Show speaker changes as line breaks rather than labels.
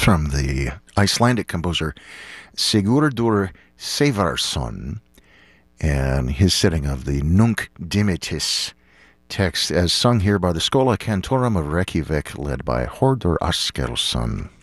from the Icelandic composer Sigurdur Sævarsson and his setting of the Nunc Dimittis text as sung here by the Schola Cantorum of Reykjavik, led by Hordur Askelsson.